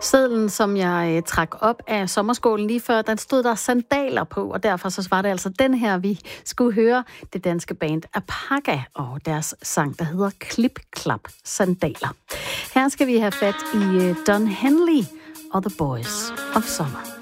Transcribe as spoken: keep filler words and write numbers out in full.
Sedlen, som jeg øh, trak op af sommerskålen lige før, den stod der sandaler på, og derfor så var det altså den her, vi skulle høre, det danske band Apaga og deres sang, der hedder Klip Klap Sandaler. Her skal vi have fat i øh, Don Henley og The Boys of Summer.